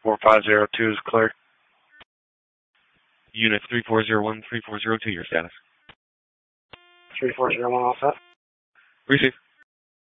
4502 is clear. Unit 3401, 3402, your status. 3401 all set. Receive.